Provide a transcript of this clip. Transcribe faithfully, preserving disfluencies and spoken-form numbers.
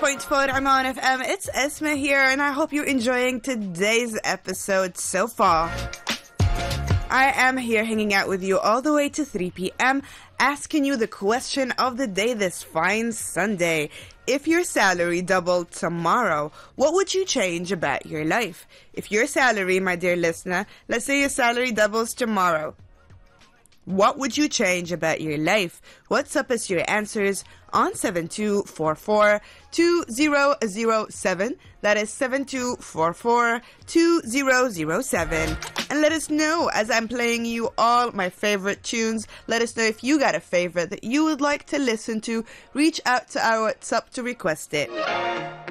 point four Amman F M. It's Esma here, and I hope you're enjoying today's episode so far. I am here hanging out with you all the way to three p.m., asking you the question of the day this fine Sunday. If your salary doubled tomorrow, what would you change about your life? If your salary, my dear listener, let's say your salary doubles tomorrow, what would you change about your life? What's up as your answers on seven two four four, two zero zero seven. That is seven two four four, two zero zero seven. And let us know, as I'm playing you all my favorite tunes, let us know if you got a favorite that you would like to listen to. Reach out to our WhatsApp to request it.